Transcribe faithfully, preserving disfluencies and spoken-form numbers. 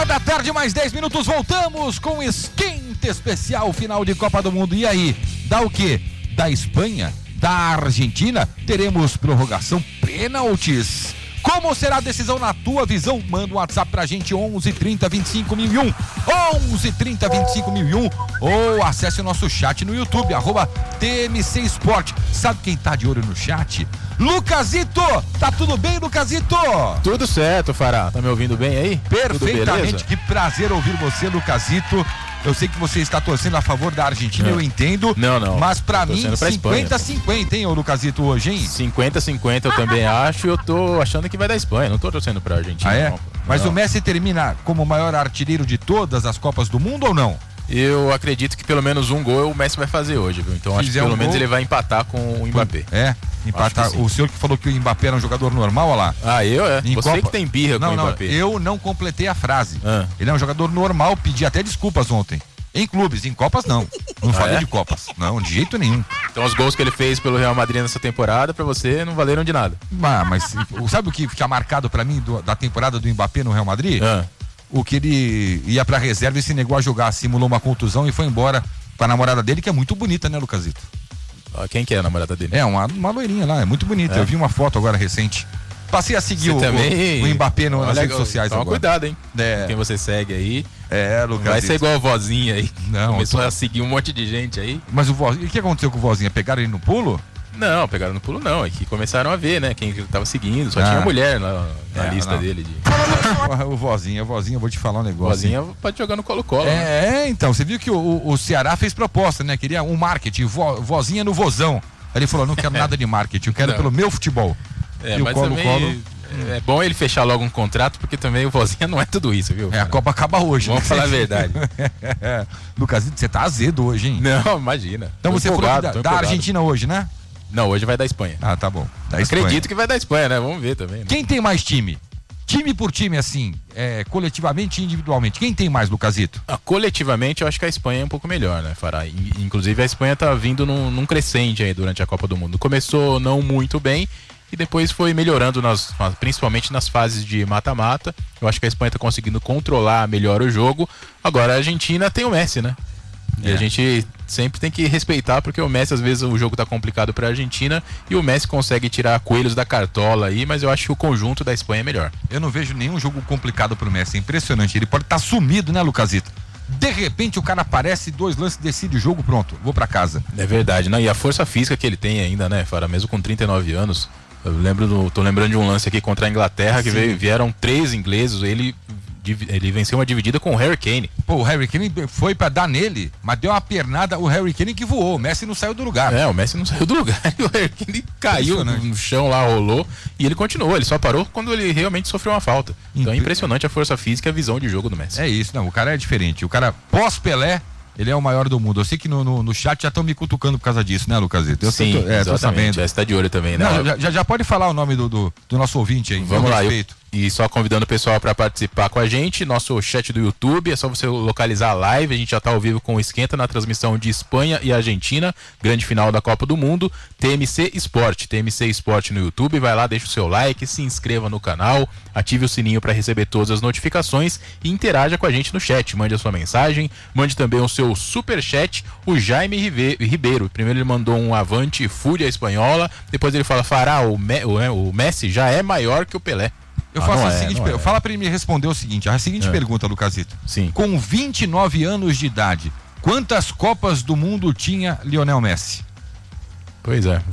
Uma da tarde, mais dez minutos, voltamos com esquenta especial final de Copa do Mundo. E aí, dá o quê? Da Espanha? Da Argentina? Teremos prorrogação, pênaltis. Como será a decisão na tua visão? Manda um WhatsApp pra gente, onze trinta, vinte e cinco mil e um, onze trinta, vinte e cinco mil e um, ou acesse o nosso chat no YouTube, arroba T M C Esporte. Sabe quem tá de olho no chat? Lucasito! Tá tudo bem, Lucasito? Tudo certo, Fará. Tá me ouvindo bem aí? Perfeitamente, que prazer ouvir você, Lucasito. Eu sei que você está torcendo a favor da Argentina, não. Eu entendo. Não, não. Mas pra mim, cinquenta a cinquenta, hein, ô Lucasito, hoje, hein? cinquenta a cinquenta eu também acho, e eu tô achando que vai dar Espanha. Não tô torcendo pra Argentina. Ah, é? Não. Mas não. O Messi termina como o maior artilheiro de todas as Copas do Mundo ou não? Eu acredito que pelo menos um gol o Messi vai fazer hoje, viu? Então acho que pelo um menos gol... ele vai empatar com o Mbappé. É, empatar. O senhor que falou que o Mbappé era um jogador normal, olha lá. Ah, eu é? Em você Copa... que tem birra não, com não, o Mbappé. Eu não completei a frase. Ah. Ele é um jogador normal, pedi até desculpas ontem. Em clubes, em Copas não. Não ah, falei é? de Copas. Não, de jeito nenhum. Então os gols que ele fez pelo Real Madrid nessa temporada, pra você, não valeram de nada. Ah, mas sabe o que fica marcado pra mim do, da temporada do Mbappé no Real Madrid? Ah. O que ele ia pra reserva e se negou a jogar, simulou uma contusão e foi embora com a namorada dele, que é muito bonita, né, Lucasito? Ah, quem que é a namorada dele? É, uma, uma loirinha lá, é muito bonita. É. Eu vi uma foto agora recente. Passei a seguir o, também... o, o Mbappé no, nas redes sociais toma agora. Cuidado, hein? É. Quem você segue aí. É, Lucas. Vai ser igual a vozinha aí. Não. Começou tô... a seguir um monte de gente aí. Mas o vozinha, o que aconteceu com o vozinha? Pegaram ele no pulo? Não, pegaram no pulo não. É que começaram a ver, né? Quem tava seguindo. Só ah. tinha mulher na, na é, lista não. dele. De... o vozinha, o vozinha, eu vou te falar um negócio. Vozinha hein? Pode jogar no Colo-Colo. É, né? é, então. Você viu que o, o Ceará fez proposta, né? Queria um marketing, vo, vozinha no vozão. Aí ele falou, não quero nada de marketing, eu quero não. pelo meu futebol. É, e mas o Colo-Colo... também... É bom ele fechar logo um contrato, porque também o vozinha não é tudo isso, viu? É, a Copa acaba hoje. Vamos né? falar a verdade. Lucasito, você tá azedo hoje, hein? Não, imagina. Então tô você falou da, da Argentina hoje, né? Não, hoje vai dar Espanha. Ah, tá bom. Da Acredito Espanha. que vai dar Espanha, né? Vamos ver também. Né? Quem tem mais time? Time por time, assim, é, coletivamente e individualmente. Quem tem mais, Lucasito? Ah, coletivamente, eu acho que a Espanha é um pouco melhor, né, Fará? Inclusive, a Espanha tá vindo num, num crescente aí durante a Copa do Mundo. Começou não muito bem e depois foi melhorando, nas, principalmente nas fases de mata-mata. Eu acho que a Espanha tá conseguindo controlar melhor o jogo. Agora, a Argentina tem o Messi, né? E é. a gente sempre tem que respeitar, porque o Messi, às vezes, o jogo tá complicado pra Argentina e o Messi consegue tirar coelhos da cartola aí, mas eu acho que o conjunto da Espanha é melhor. Eu não vejo nenhum jogo complicado pro Messi, é impressionante. Ele pode estar tá sumido, né, Lucasito? De repente o cara aparece, dois lances, decide o jogo, pronto, vou pra casa. É verdade, né? E a força física que ele tem ainda, né, Fara? Mesmo com trinta e nove anos. Eu lembro do, tô lembrando de um lance aqui contra a Inglaterra, que veio, vieram três ingleses, ele, ele venceu uma dividida com o Harry Kane. Pô, o Harry Kane foi pra dar nele, mas deu uma pernada, o Harry Kane que voou, o Messi não saiu do lugar. É, o Messi não saiu do lugar, e o Harry Kane caiu no, no chão lá, rolou, e ele continuou, ele só parou quando ele realmente sofreu uma falta. Então é impressionante a força física e a visão de jogo do Messi. É isso, não, o cara é diferente, o cara pós-Pelé, ele é o maior do mundo. Eu sei que no, no, no chat já estão me cutucando por causa disso, né, Lucasito? Eu Sim, tô, é, tô sabendo. Já está de olho também, né? Não, já, já pode falar o nome do, do, do nosso ouvinte aí. Vamos lá, eu, e só convidando o pessoal para participar com a gente, nosso chat do YouTube, é só você localizar a live, a gente já está ao vivo com o Esquenta na transmissão de Espanha e Argentina, grande final da Copa do Mundo, T M C Esporte, T M C Esporte no YouTube, vai lá, deixa o seu like, se inscreva no canal, ative o sininho para receber todas as notificações e interaja com a gente no chat, mande a sua mensagem, mande também o seu superchat, o Jaime Ribeiro, primeiro ele mandou um avante, fúria espanhola, depois ele fala, Fará, o, Me, o, o Messi já é maior que o Pelé. Eu ah, faço a é, seguinte pergunta. É. Fala pra ele me responder o seguinte: a seguinte é. pergunta, Lucasito. Sim. Com vinte e nove anos de idade, quantas Copas do Mundo tinha Lionel Messi? Pois é,